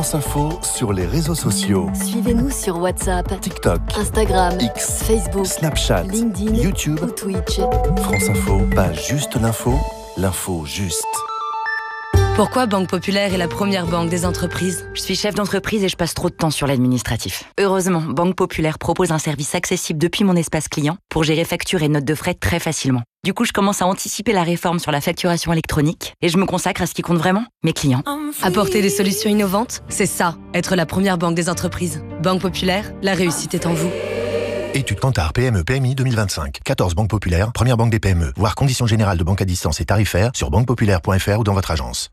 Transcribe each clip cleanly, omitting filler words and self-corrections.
France Info sur les réseaux sociaux. Suivez-nous sur WhatsApp, TikTok, Instagram, X, Facebook, Snapchat, LinkedIn, YouTube ou Twitch. France Info, pas juste l'info, l'info juste. Pourquoi Banque Populaire est la première banque des entreprises ? Je suis chef d'entreprise et je passe trop de temps sur l'administratif. Heureusement, Banque Populaire propose un service accessible depuis mon espace client pour gérer factures et notes de frais très facilement. Du coup, je commence à anticiper la réforme sur la facturation électronique et je me consacre à ce qui compte vraiment, mes clients. Apporter des solutions innovantes, c'est ça, être la première banque des entreprises. Banque Populaire, la réussite est en vous. Étude Kantar PME PMI 2025. 14 banques populaires, première banque des PME. Voir conditions générales de banque à distance et tarifaires sur banquepopulaire.fr ou dans votre agence.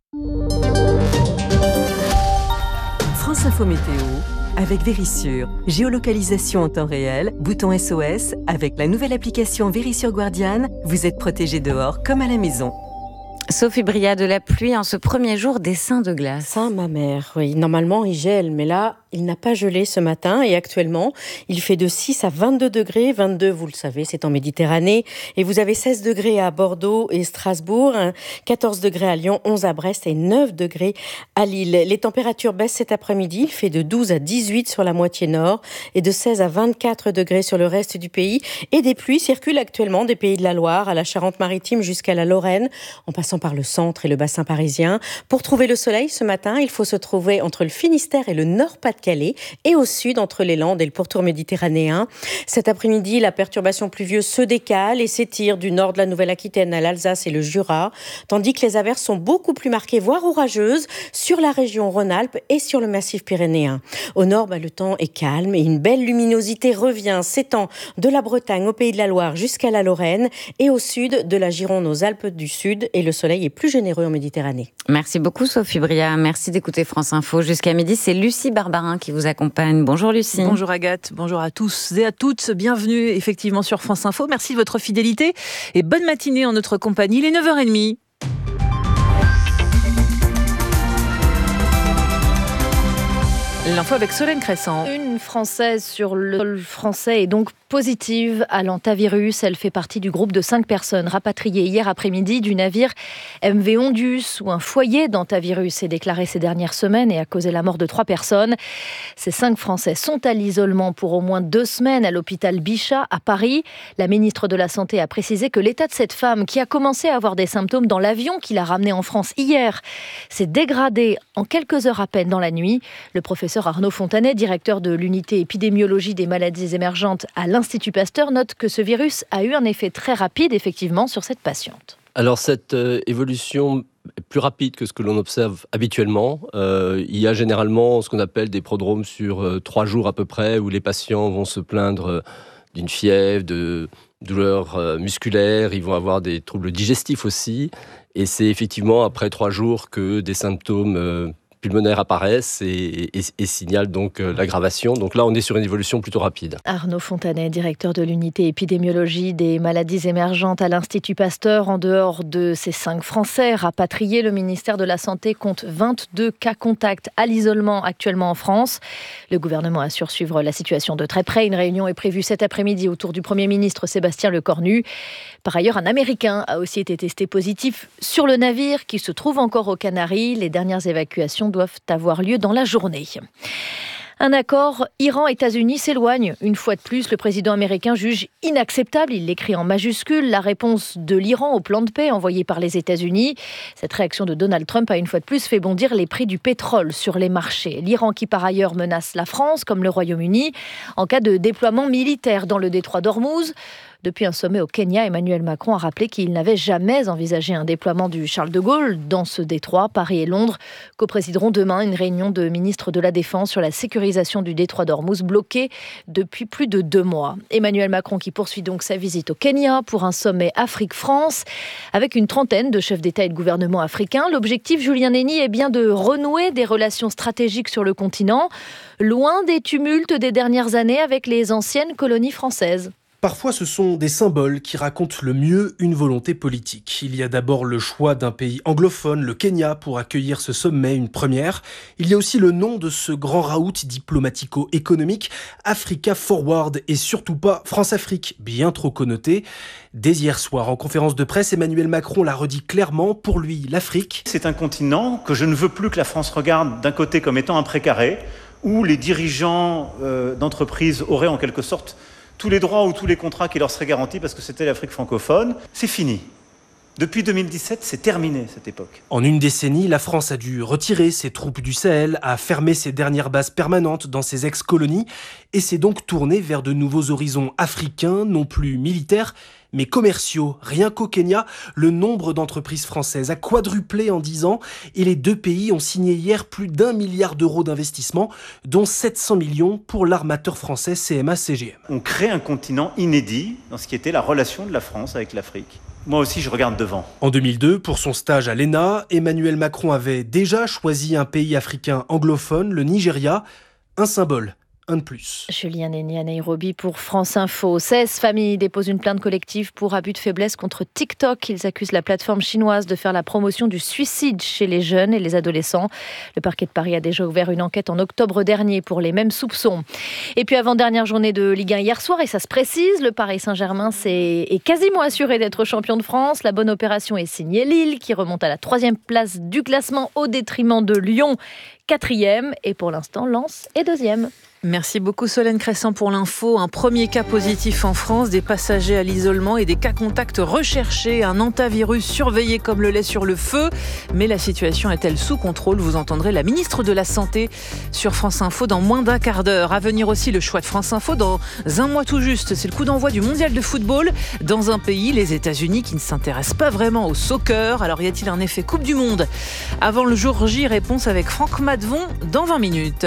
France Info Météo avec Vérissure. Géolocalisation en temps réel, bouton SOS. Avec la nouvelle application Vérissure Guardian, vous êtes protégé dehors comme à la maison. Sophie Bria, de la pluie en ce premier jour des seins de glace. Ça, ma mère, oui. Normalement, il gèle, mais là, il n'a pas gelé ce matin et actuellement, il fait de 6 à 22 degrés. 22, vous le savez, c'est en Méditerranée. Et vous avez 16 degrés à Bordeaux et Strasbourg, 14 degrés à Lyon, 11 à Brest et 9 degrés à Lille. Les températures baissent cet après-midi. Il fait de 12 à 18 sur la moitié nord et de 16 à 24 degrés sur le reste du pays. Et des pluies circulent actuellement des Pays de la Loire à la Charente-Maritime jusqu'à la Lorraine, en passant par le centre et le bassin parisien. Pour trouver le soleil ce matin, il faut se trouver entre le Finistère et le Nord-Pas-de-Calais et au sud entre les Landes et le pourtour méditerranéen. Cet après-midi, la perturbation pluvieuse se décale et s'étire du nord de la Nouvelle-Aquitaine à l'Alsace et le Jura, tandis que les averses sont beaucoup plus marquées, voire orageuses, sur la région Rhône-Alpes et sur le massif pyrénéen. Au nord, le temps est calme et une belle luminosité revient, s'étend de la Bretagne au Pays de la Loire jusqu'à la Lorraine et au sud de la Gironde aux Alpes du Sud, et le soleil est plus généreux en Méditerranée. Merci beaucoup Sophie Bria, merci d'écouter France Info. Jusqu'à midi, c'est Lucie Barbarin qui vous accompagne. Bonjour Lucie. Bonjour Agathe, bonjour à tous et à toutes. Bienvenue effectivement sur France Info. Merci de votre fidélité et bonne matinée en notre compagnie. Il est 9h30. L'info avec Solène Crescent. Une Française sur le sol français est donc positive à l'hantavirus. Elle fait partie du groupe de 5 personnes rapatriées hier après-midi du navire MV Ondius, où un foyer d'hantavirus est déclaré ces dernières semaines et a causé la mort de 3 personnes. Ces 5 Français sont à l'isolement pour au moins 2 semaines à l'hôpital Bichat à Paris. La ministre de la Santé a précisé que l'état de cette femme, qui a commencé à avoir des symptômes dans l'avion qui l'a ramenée en France hier, s'est dégradé en quelques heures à peine dans la nuit. Le professeur Arnaud Fontanet, directeur de l'unité épidémiologie des maladies émergentes à l'Institut Pasteur, note que ce virus a eu un effet très rapide, effectivement, sur cette patiente. Alors, cette évolution est plus rapide que ce que l'on observe habituellement. Il y a généralement ce qu'on appelle des prodromes sur 3 jours à peu près, où les patients vont se plaindre d'une fièvre, de douleurs musculaires, ils vont avoir des troubles digestifs aussi. Et c'est effectivement après 3 jours que des symptômes pulmonaires apparaissent et signalent donc l'aggravation. Donc là, on est sur une évolution plutôt rapide. Arnaud Fontanet, directeur de l'unité épidémiologie des maladies émergentes à l'Institut Pasteur. En dehors de ces 5 Français rapatriés, le ministère de la Santé compte 22 cas contacts à l'isolement actuellement en France. Le gouvernement assure suivre la situation de très près. Une réunion est prévue cet après-midi autour du Premier ministre Sébastien Lecornu. Par ailleurs, un Américain a aussi été testé positif sur le navire qui se trouve encore aux Canaries. Les dernières évacuations doivent avoir lieu dans la journée. Un accord Iran-États-Unis s'éloigne. Une fois de plus, le président américain juge inacceptable, il l'écrit en majuscule, la réponse de l'Iran au plan de paix envoyé par les États-Unis. Cette réaction de Donald Trump a une fois de plus fait bondir les prix du pétrole sur les marchés. L'Iran qui par ailleurs menace la France, comme le Royaume-Uni, en cas de déploiement militaire dans le détroit d'Ormuz. Depuis un sommet au Kenya, Emmanuel Macron a rappelé qu'il n'avait jamais envisagé un déploiement du Charles de Gaulle dans ce détroit. Paris et Londres coprésideront demain une réunion de ministres de la Défense sur la sécurisation du détroit d'Ormuz, bloqué depuis plus de 2 mois. Emmanuel Macron qui poursuit donc sa visite au Kenya pour un sommet Afrique-France avec une trentaine de chefs d'État et de gouvernement africains. L'objectif, Julien Nény, est bien de renouer des relations stratégiques sur le continent, loin des tumultes des dernières années avec les anciennes colonies françaises. Parfois, ce sont des symboles qui racontent le mieux une volonté politique. Il y a d'abord le choix d'un pays anglophone, le Kenya, pour accueillir ce sommet, une première. Il y a aussi le nom de ce grand raout diplomatico-économique, Africa Forward, et surtout pas France-Afrique, bien trop connoté. Dès hier soir, en conférence de presse, Emmanuel Macron l'a redit clairement, pour lui, l'Afrique. C'est un continent que je ne veux plus que la France regarde d'un côté comme étant un précaré, où les dirigeants d'entreprises auraient en quelque sorte tous les droits ou tous les contrats qui leur seraient garantis parce que c'était l'Afrique francophone. C'est fini. Depuis 2017, c'est terminé cette époque. En une décennie, la France a dû retirer ses troupes du Sahel, a fermé ses dernières bases permanentes dans ses ex-colonies et s'est donc tournée vers de nouveaux horizons africains, non plus militaires, mais commerciaux. Rien qu'au Kenya, le nombre d'entreprises françaises a quadruplé en 10 ans et les deux pays ont signé hier plus d'1 milliard d'euros d'investissement, dont 700 millions pour l'armateur français CMA-CGM. On crée un continent inédit dans ce qui était la relation de la France avec l'Afrique. Moi aussi, je regarde devant. En 2002, pour son stage à l'ENA, Emmanuel Macron avait déjà choisi un pays africain anglophone, le Nigeria, un symbole. Un de plus. Julien Néni à Nairobi pour France Info. 16 familles déposent une plainte collective pour abus de faiblesse contre TikTok. Ils accusent la plateforme chinoise de faire la promotion du suicide chez les jeunes et les adolescents. Le parquet de Paris a déjà ouvert une enquête en octobre dernier pour les mêmes soupçons. Et puis avant-dernière journée de Ligue 1 hier soir, et ça se précise, le Paris Saint-Germain est quasiment assuré d'être champion de France. La bonne opération est signée Lille, qui remonte à la 3e place du classement au détriment de Lyon, 4e. Et pour l'instant, Lens est 2e. Merci beaucoup Solène Crescent pour l'info. Un premier cas positif en France, des passagers à l'isolement et des cas contacts recherchés. Un hantavirus surveillé comme le lait sur le feu. Mais la situation est-elle sous contrôle? Vous entendrez la ministre de la Santé sur France Info dans moins d'un quart d'heure. À venir aussi le choix de France Info dans un mois tout juste. C'est le coup d'envoi du mondial de football dans un pays, les États-Unis, qui ne s'intéresse pas vraiment au soccer. Alors y a-t-il un effet Coupe du Monde avant le jour J? Réponse avec Franck Madvon dans 20 minutes.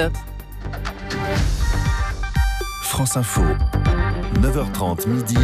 France Info, 9h30 midi,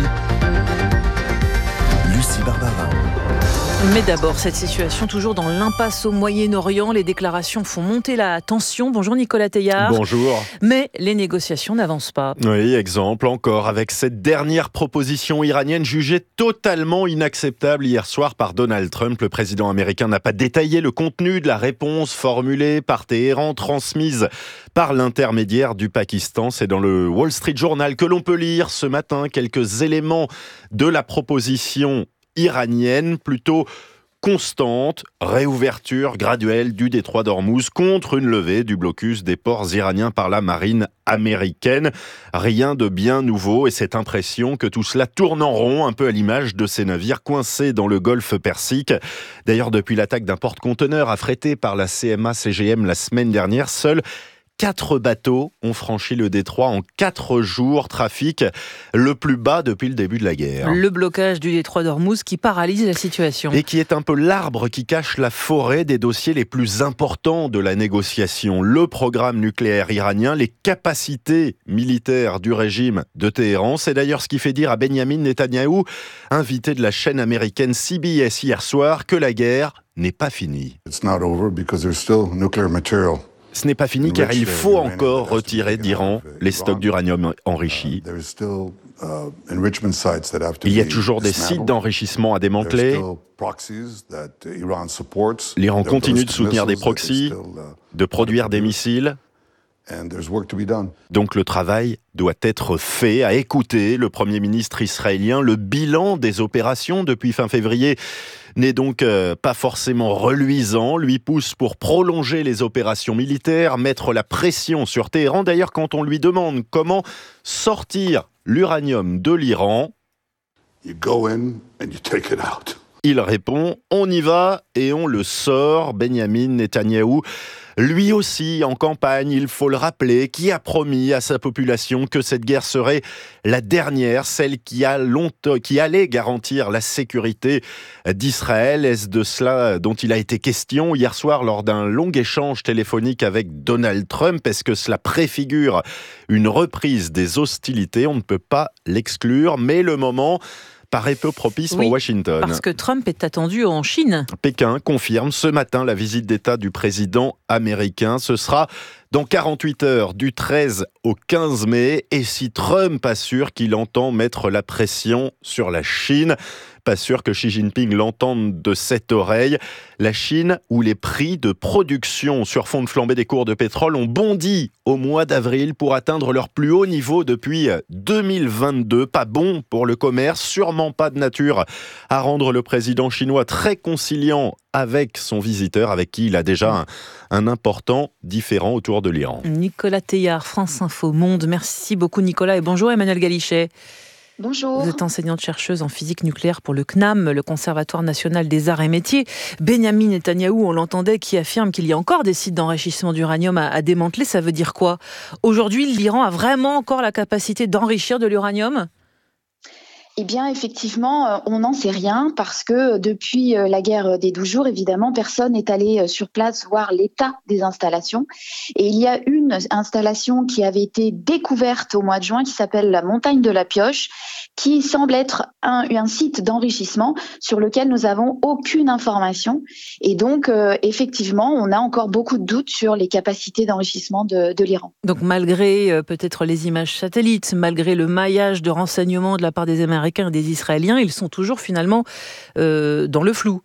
Lucie Barbarin. Mais d'abord, cette situation toujours dans l'impasse au Moyen-Orient. Les déclarations font monter la tension. Bonjour Nicolas Teillard. Bonjour. Mais les négociations n'avancent pas. Oui, exemple encore avec cette dernière proposition iranienne jugée totalement inacceptable hier soir par Donald Trump. Le président américain n'a pas détaillé le contenu de la réponse formulée par Téhéran, transmise par l'intermédiaire du Pakistan. C'est dans le Wall Street Journal que l'on peut lire ce matin quelques éléments de la proposition iranienne, plutôt constante, réouverture graduelle du détroit d'Ormuz contre une levée du blocus des ports iraniens par la marine américaine. Rien de bien nouveau et cette impression que tout cela tourne en rond, un peu à l'image de ces navires coincés dans le golfe Persique. D'ailleurs, depuis l'attaque d'un porte-conteneur affrété par la CMA-CGM la semaine dernière, seuls 4 bateaux ont franchi le détroit en 4 jours, trafic le plus bas depuis le début de la guerre. Le blocage du détroit d'Ormuz qui paralyse la situation. Et qui est un peu l'arbre qui cache la forêt des dossiers les plus importants de la négociation. Le programme nucléaire iranien, les capacités militaires du régime de Téhéran. C'est d'ailleurs ce qui fait dire à Benyamin Netanyahou, invité de la chaîne américaine CBS hier soir, que la guerre n'est pas finie. It's not over because there's still nuclear material. Ce n'est pas fini car il faut encore retirer d'Iran les stocks d'uranium enrichi. Il y a toujours des sites d'enrichissement à démanteler. L'Iran continue de soutenir des proxys, de produire des missiles. Donc le travail doit être fait. À écouter le Premier ministre israélien, le bilan des opérations depuis fin février n'est donc pas forcément reluisant. Lui pousse pour prolonger les opérations militaires, mettre la pression sur Téhéran. D'ailleurs, quand on lui demande comment sortir l'uranium de l'Iran, il répond « On y va et on le sort ». Benyamin Netanyahou, lui aussi en campagne, il faut le rappeler, qui a promis à sa population que cette guerre serait la dernière, celle qui allait garantir la sécurité d'Israël. Est-ce de cela dont il a été question hier soir lors d'un long échange téléphonique avec Donald Trump? Est-ce que cela préfigure une reprise des hostilités? On ne peut pas l'exclure, mais le moment paraît peu propice pour Washington. Parce que Trump est attendu en Chine. Pékin confirme ce matin la visite d'État du président américain. Ce sera Dans 48 heures, du 13 au 15 mai, et si Trump assure qu'il entend mettre la pression sur la Chine, pas sûr que Xi Jinping l'entende de cette oreille. La Chine, où les prix de production sur fond de flambée des cours de pétrole ont bondi au mois d'avril pour atteindre leur plus haut niveau depuis 2022. Pas bon pour le commerce, sûrement pas de nature à rendre le président chinois très conciliant avec son visiteur, avec qui il a déjà un important différend autour de l'Iran. Nicolas Teilhard, France Info Monde. Merci beaucoup Nicolas et bonjour Emmanuel Galichet. Bonjour. Vous êtes enseignante-chercheuse en physique nucléaire pour le CNAM, le Conservatoire national des arts et métiers. Benyamin Netanyahou, on l'entendait, qui affirme qu'il y a encore des sites d'enrichissement d'uranium à démanteler. Ça veut dire quoi ? Aujourd'hui, l'Iran a vraiment encore la capacité d'enrichir de l'uranium ? Eh bien, effectivement, on n'en sait rien parce que depuis la guerre des 12 jours, évidemment, personne n'est allé sur place voir l'état des installations. Et il y a une installation qui avait été découverte au mois de juin qui s'appelle la Montagne de la Pioche, qui semble être un site d'enrichissement sur lequel nous n'avons aucune information. Et donc, effectivement, on a encore beaucoup de doutes sur les capacités d'enrichissement de l'Iran. Donc, malgré peut-être les images satellites, malgré le maillage de renseignements de la part des Américains et des Israéliens, ils sont toujours finalement dans le flou.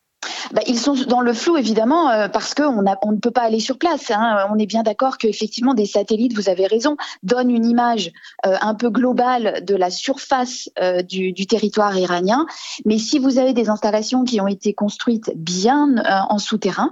Ils sont dans le flou évidemment parce qu'on ne peut pas aller sur place. On est bien d'accord qu'effectivement des satellites, vous avez raison, donnent une image un peu globale de la surface du territoire iranien. Mais si vous avez des installations qui ont été construites bien en souterrain,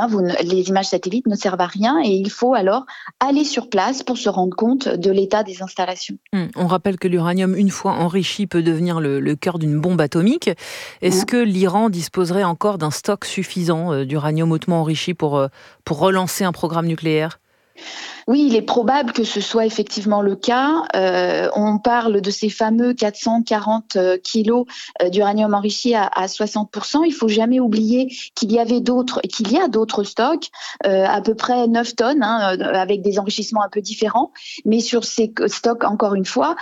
les images satellites ne servent à rien et il faut alors aller sur place pour se rendre compte de l'état des installations. On rappelle que l'uranium, une fois enrichi, peut devenir le cœur d'une bombe atomique. Est-ce que l'Iran disposerait encore d'un stock suffisant d'uranium hautement enrichi pour relancer un programme nucléaire ? Oui, il est probable que ce soit effectivement le cas. On parle de ces fameux 440 kilos d'uranium enrichi à 60%. Il faut jamais oublier qu'il y a d'autres stocks, à peu près 9 tonnes, avec des enrichissements un peu différents. Mais sur ces stocks, encore une fois,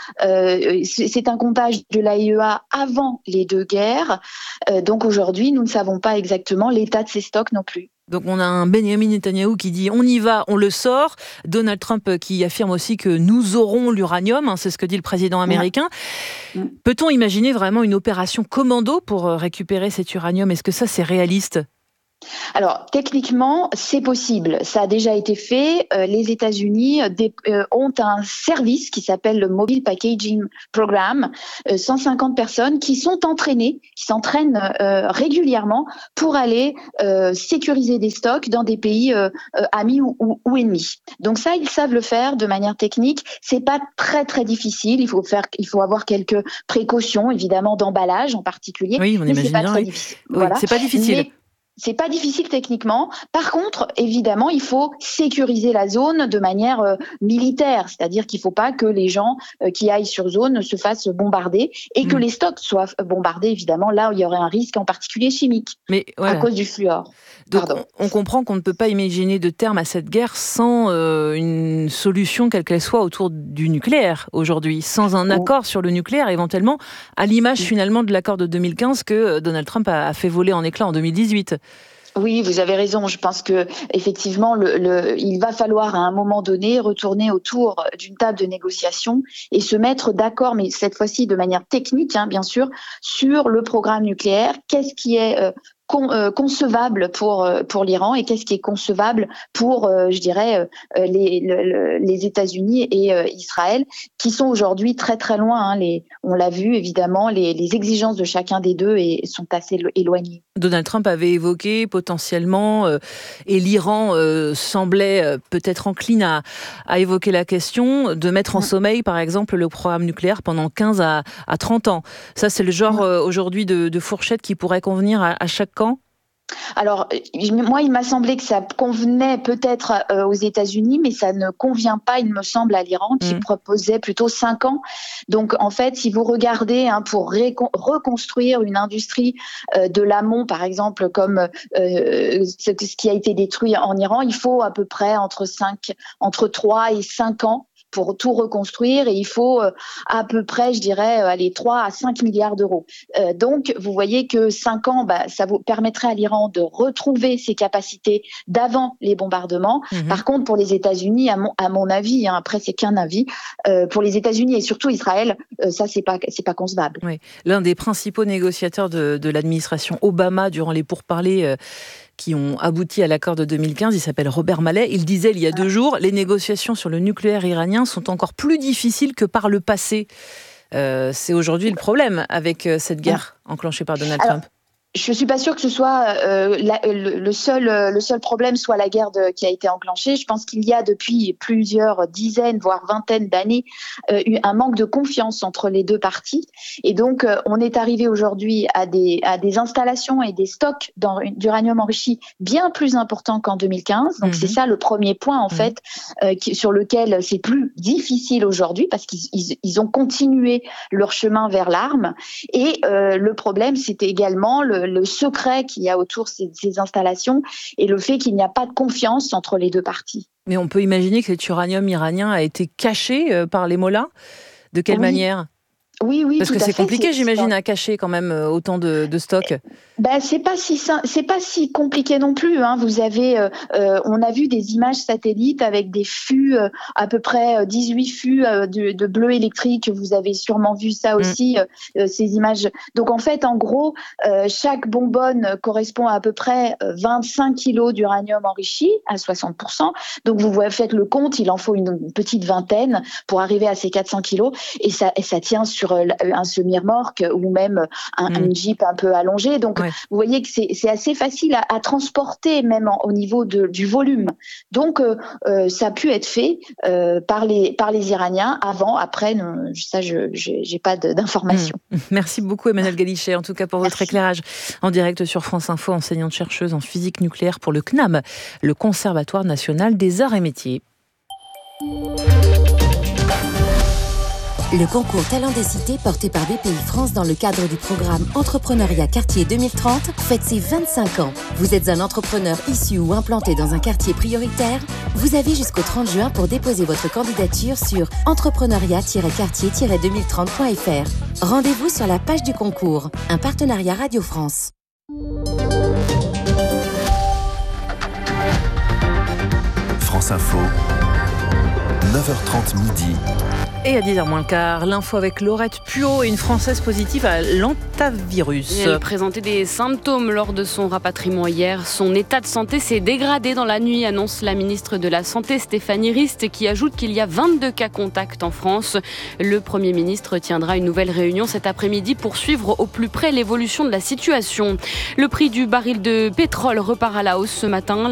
c'est un comptage de l'AIEA avant les deux guerres. Donc aujourd'hui, nous ne savons pas exactement l'état de ces stocks non plus. Donc on a un Benyamin Netanyahou qui dit on y va, on le sort. Donald Trump qui affirme aussi que nous aurons l'uranium, c'est ce que dit le président américain. Peut-on imaginer vraiment une opération commando pour récupérer cet uranium ? Est-ce que ça c'est réaliste ? Alors, techniquement, c'est possible. Ça a déjà été fait. Les États-Unis ont un service qui s'appelle le Mobile Packaging Program. 150 personnes qui sont entraînées, qui s'entraînent régulièrement pour aller sécuriser des stocks dans des pays amis ou ennemis. Donc ça, ils savent le faire de manière technique. C'est pas très très difficile. Il faut avoir quelques précautions, évidemment, d'emballage en particulier. Oui, on imagine bien. Difficile. Oui, voilà. C'est pas difficile. C'est pas difficile techniquement. Par contre, évidemment, il faut sécuriser la zone de manière militaire, c'est-à-dire qu'il ne faut pas que les gens qui aillent sur zone se fassent bombarder et que les stocks soient bombardés, évidemment, là où il y aurait un risque, en particulier chimique, à cause du fluor. Donc, on comprend qu'on ne peut pas imaginer de terme à cette guerre sans une solution, quelle qu'elle soit, autour du nucléaire aujourd'hui, sans un accord sur le nucléaire, éventuellement, à l'image finalement de l'accord de 2015 que Donald Trump a fait voler en éclats en 2018. Oui, vous avez raison. Je pense que effectivement, il va falloir à un moment donné retourner autour d'une table de négociation et se mettre d'accord, mais cette fois-ci de manière technique, bien sûr, sur le programme nucléaire. Qu'est-ce qui est concevable pour l'Iran et qu'est-ce qui est concevable pour, les États-Unis et Israël, qui sont aujourd'hui très très loin. On l'a vu évidemment, les exigences de chacun des deux sont assez éloignées. Donald Trump avait évoqué potentiellement, et l'Iran semblait peut-être encline à évoquer la question, de mettre en sommeil par exemple le programme nucléaire pendant 15 à 30 ans. Ça c'est le genre aujourd'hui de fourchette qui pourrait convenir à chaque camp ? Alors, moi, il m'a semblé que ça convenait peut-être aux États-Unis, mais ça ne convient pas, il me semble, à l'Iran, qui proposait plutôt 5 ans. Donc, en fait, si vous regardez pour reconstruire une industrie de l'amont, par exemple, comme ce qui a été détruit en Iran, il faut à peu près entre 3 et 5 ans pour tout reconstruire et il faut à peu près, je dirais, 3 à 5 milliards d'euros. Donc, vous voyez que 5 ans, ça vous permettrait à l'Iran de retrouver ses capacités d'avant les bombardements. Par contre, pour les États-Unis, à mon avis, après c'est qu'un avis, pour les États-Unis et surtout Israël, ça c'est pas concevable. Oui. L'un des principaux négociateurs de l'administration Obama durant les pourparlers qui ont abouti à l'accord de 2015, il s'appelle Robert Malley. Il disait il y a 2 jours, les négociations sur le nucléaire iranien sont encore plus difficiles que par le passé. C'est aujourd'hui le problème avec cette guerre enclenchée par Donald Trump. Je suis pas sûre que ce soit le seul problème soit la guerre qui a été enclenchée. Je pense qu'il y a depuis plusieurs dizaines, voire vingtaines d'années, un manque de confiance entre les deux parties. Et donc, on est arrivé aujourd'hui à des installations et des stocks d'uranium enrichi bien plus importants qu'en 2015. Donc, c'est ça le premier point, en fait, sur lequel c'est plus difficile aujourd'hui parce qu'ils ont continué leur chemin vers l'arme. Et le problème, c'était également le secret qu'il y a autour de ces installations et le fait qu'il n'y a pas de confiance entre les deux parties. Mais on peut imaginer que cet uranium iranien a été caché par les mollahs. De quelle manière ? Oui, parce que c'est compliqué, j'imagine, à cacher quand même autant de stocks. C'est pas si compliqué non plus. Vous avez, on a vu des images satellites avec des fûts, à peu près 18 fûts de bleu électrique. Vous avez sûrement vu ça aussi, ces images. Donc en fait, en gros, chaque bonbonne correspond à peu près 25 kilos d'uranium enrichi à 60%. Donc vous faites le compte, il en faut une petite vingtaine pour arriver à ces 400 kilos. Et ça tient sur un semi-remorque ou même un Jeep un peu allongé. Donc, vous voyez que c'est assez facile à transporter, même au niveau du volume. Donc, ça a pu être fait par les Iraniens avant, après, ça, j'ai pas d'informations. Merci beaucoup, Emmanuelle Galichet, en tout cas pour votre éclairage. En direct sur France Info, enseignante-chercheuse en physique nucléaire pour le CNAM, le Conservatoire national des arts et métiers. Le concours Talent des cités porté par BPI France dans le cadre du programme Entrepreneuriat Quartier 2030 fête ses 25 ans. Vous êtes un entrepreneur issu ou implanté dans un quartier prioritaire ? Vous avez jusqu'au 30 juin pour déposer votre candidature sur entrepreneuriat-quartier-2030.fr. Rendez-vous sur la page du concours. Un partenariat Radio France. France Info, 9h30 midi. Et à 10h moins le quart, l'info avec Laurette Puot et une Française positive à l'antavirus. Elle présentait des symptômes lors de son rapatriement hier. Son état de santé s'est dégradé dans la nuit, annonce la ministre de la Santé Stéphanie Rist, qui ajoute qu'il y a 22 cas contacts en France. Le Premier ministre tiendra une nouvelle réunion cet après-midi pour suivre au plus près l'évolution de la situation. Le prix du baril de pétrole repart à la hausse ce matin.